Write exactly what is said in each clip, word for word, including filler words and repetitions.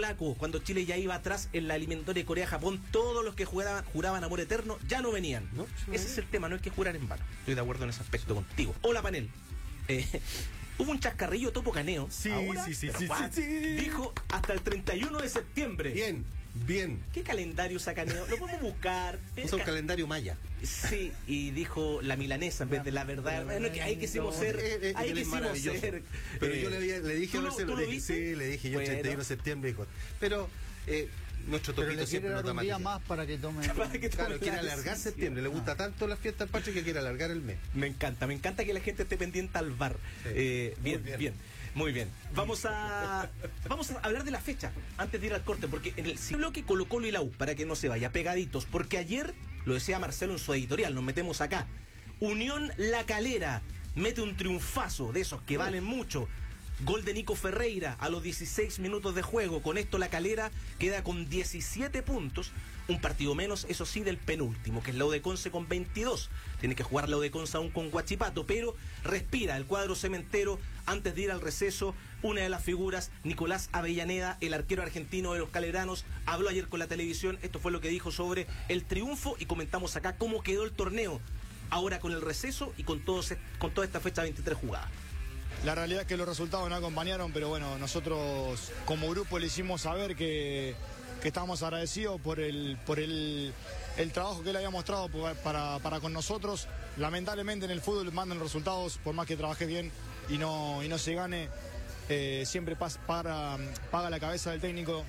polacos, cuando Chile ya iba atrás en la eliminatoria de Corea-Japón, todos los que juraban, juraban amor eterno ya no venían. ¿No? Ese es el tema, no hay que jurar en vano. Estoy de acuerdo en ese aspecto contigo. Hola, panel. Eh, hubo un chascarrillo Topo Caneo. Sí, ahora, sí, sí, sí, sí, sí. Dijo hasta el treinta y uno de septiembre. Bien, bien. ¿Qué calendario saca Caneo? Lo podemos buscar. Usa un calendario maya. Sí, y dijo la milanesa en vez de la verdad. Bueno, que ahí quisimos ser. Eh, eh, ahí él es quisimos maravilloso. ser. Pero eh, yo le, había- le dije ¿tú a lo- Marcelo, tú lo le dije, viste? sí, le dije yo el Bueno. treinta y uno de septiembre, dijo. Pero eh, nuestro Pero topito le siempre quiere no dar un día toma. más para que tome. Para que Claro, tome quiere la alargar decisión. septiembre. Le gusta tanto la fiesta del Patria que quiere alargar el mes. Me encanta, me encanta que la gente esté pendiente al bar. Sí. Eh, bien, Muy bien, bien. muy bien. Vamos a vamos a hablar de la fecha antes de ir al corte, porque en el bloque Colo Colo y la U, para que no se vaya, pegaditos, porque ayer, lo decía Marcelo en su editorial, nos metemos acá. Unión La Calera mete un triunfazo de esos que valen mucho. Gol de Nico Ferreira a los dieciséis minutos de juego. Con esto La Calera queda con diecisiete puntos. Un partido menos, eso sí, del penúltimo, que es la U de Conce con veintidós. Tiene que jugar la U de Conce aún con Huachipato, pero respira el cuadro cementero. Antes de ir al receso, una de las figuras, Nicolás Avellaneda, el arquero argentino de los caleranos, habló ayer con la televisión. Esto fue lo que dijo sobre el triunfo y comentamos acá cómo quedó el torneo ahora con el receso y con, todo, con toda esta fecha veintitrés jugada. La realidad es que los resultados no acompañaron, pero bueno, nosotros como grupo le hicimos saber que, que estábamos agradecidos por el por el, el trabajo que él había mostrado para, para con nosotros. Lamentablemente en el fútbol mandan los resultados, por más que trabajes bien y no, y no se gane, eh, siempre pas, para, paga la cabeza del técnico.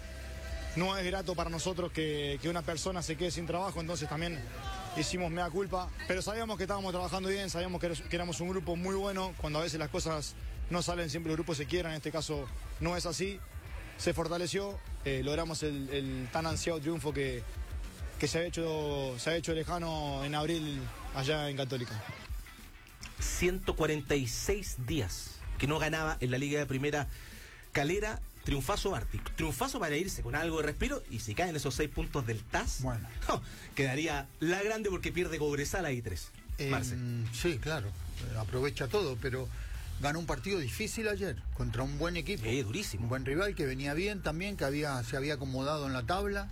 No es grato para nosotros que, que una persona se quede sin trabajo, entonces también hicimos mea culpa, pero sabíamos que estábamos trabajando bien, sabíamos que, que éramos un grupo muy bueno. Cuando a veces las cosas no salen, siempre los grupos se quiebran, en este caso no es así. Se fortaleció, eh, logramos el, el tan ansiado triunfo que, que se, ha hecho, se ha hecho lejano en abril allá en Católica. ciento cuarenta y seis días que no ganaba en la Liga de Primera Calera. Triunfazo Martí, triunfazo para irse con algo de respiro, y si caen esos seis puntos del T A S, Bueno. oh, quedaría la grande porque pierde Cobresal ahí tres. Eh, Marce. sí, claro, eh, aprovecha todo, pero ganó un partido difícil ayer contra un buen equipo. Eh, durísimo. Un buen rival que venía bien también, que había se había acomodado en la tabla.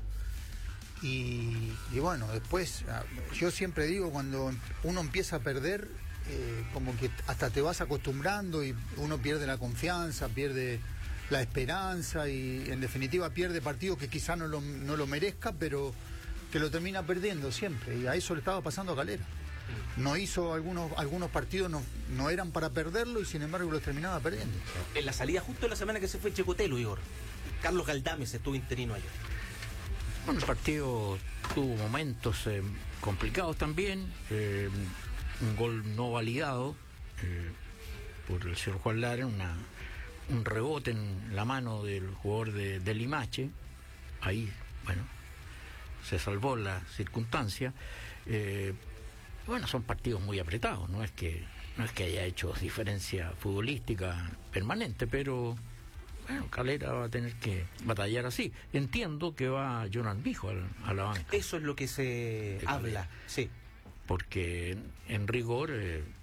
Y, y bueno, después, yo siempre digo, cuando uno empieza a perder, eh, como que hasta te vas acostumbrando y uno pierde la confianza, pierde la esperanza y en definitiva pierde partidos que quizá no lo, no lo merezca, pero que lo termina perdiendo siempre, y a eso le estaba pasando a Calera. No hizo algunos algunos partidos, no, no eran para perderlo y sin embargo los terminaba perdiendo. En la salida justo de la semana que se fue Checotelo, Igor, Carlos Galdames estuvo interino ayer. Bueno, el partido tuvo momentos eh, complicados también, eh, un gol no validado eh, por el señor Juan Lara, una un rebote en la mano del jugador de, de Limache. Ahí, bueno, se salvó la circunstancia. Eh, bueno, son partidos muy apretados, no es que no es que haya hecho diferencia futbolística permanente, pero bueno, Calera va a tener que batallar así. Entiendo que va Jonan Bijo a, a la banca. Eso es lo que se habla, sí. Porque en, en rigor, eh, eh,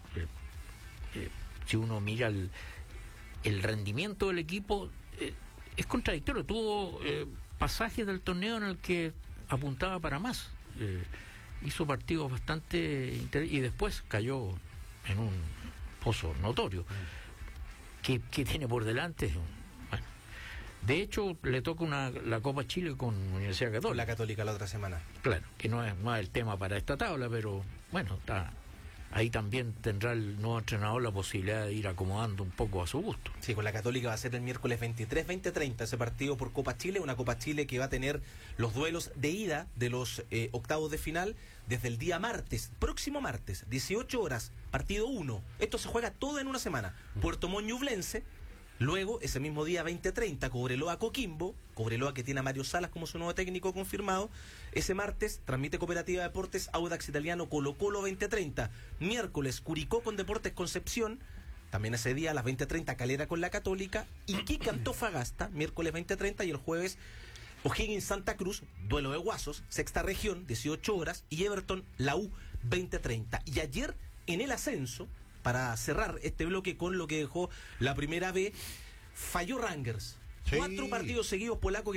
eh, si uno mira el el rendimiento del equipo, eh, es contradictorio. Tuvo eh, pasajes del torneo en el que apuntaba para más, eh, hizo partidos bastante inter- y después cayó en un pozo notorio. que, que tiene por delante. Bueno, de hecho le toca una, la Copa Chile con Universidad Católica. Con la Católica la otra semana. Claro, que no es, no es el tema para esta tabla, pero bueno, está. Ahí también tendrá el nuevo entrenador la posibilidad de ir acomodando un poco a su gusto. Sí, con la Católica va a ser el miércoles veintitrés, veinte, treinta ese partido por Copa Chile, una Copa Chile que va a tener los duelos de ida de los eh, octavos de final desde el día martes, próximo martes, dieciocho horas, partido uno. Esto se juega todo en una semana. Puerto Montt Ñublense. Luego, ese mismo día veinte treinta, Cobreloa Coquimbo, Cobreloa que tiene a Mario Salas como su nuevo técnico confirmado. Ese martes transmite Cooperativa de Deportes Audax Italiano Colo Colo veinte treinta. Miércoles, Curicó con Deportes Concepción. También ese día a las veinte treinta, Calera con la Católica. Iquique Antofagasta, miércoles veinte treinta. Y el jueves, O'Higgins Santa Cruz, duelo de Guasos, sexta región, dieciocho horas. Y Everton, la U, veinte treinta. Y ayer, en el ascenso, para cerrar este bloque con lo que dejó la primera B, falló Rangers. Sí. Cuatro partidos seguidos polacos que